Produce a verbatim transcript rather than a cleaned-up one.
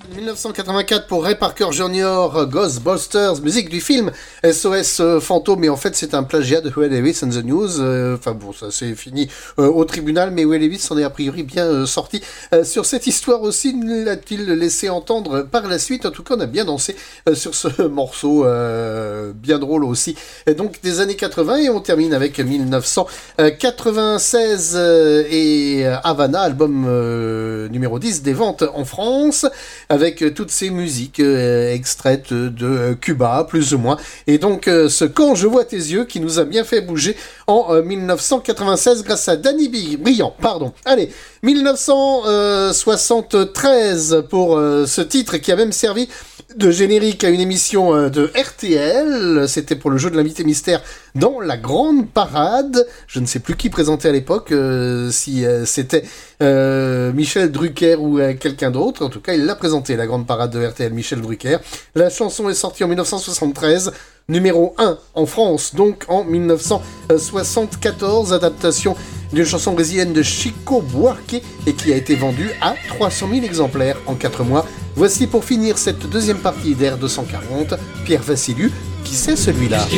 dix-neuf cent quatre-vingt-quatre pour Ray Parker Junior, Ghostbusters, musique du film S O S euh, Fantôme, mais en fait c'est un plagiat de Huey Lewis and the News. Euh, enfin bon, ça c'est fini euh, au tribunal, mais Huey Lewis en est a priori bien euh, sorti. Euh, sur cette histoire aussi, l'a-t-il laissé entendre par la suite? En tout cas, on a bien dansé euh, sur ce morceau, euh, bien drôle aussi. Et donc des années quatre-vingts, et on termine avec dix-neuf cent quatre-vingt-seize euh, et Havana, album euh, numéro dix des ventes en France, avec avec toutes ces musiques euh, extraites de euh, Cuba, plus ou moins. Et donc, euh, ce Quand je vois tes yeux, qui nous a bien fait bouger en euh, dix-neuf cent quatre-vingt-seize grâce à Danny B. Brillant, pardon. Allez, dix-neuf cent soixante-treize pour euh, ce titre qui a même servi de générique à une émission euh, de R T L. C'était pour le jeu de l'invité mystère dans la grande parade. Je ne sais plus qui présentait à l'époque, euh, si euh, c'était euh, Michel Drucker ou euh, quelqu'un d'autre. En tout cas, il l'a présenté, la grande parade de R T L, Michel Drucker. La chanson est sortie en dix-neuf cent soixante-treize, numéro un en France, donc en dix-neuf cent soixante-quatorze, adaptation d'une chanson brésilienne de Chico Buarque et qui a été vendue à trois cent mille exemplaires en quatre mois. Voici pour finir cette deuxième partie d'Air deux cent quarante, Pierre Vassiliou, qui c'est celui-là?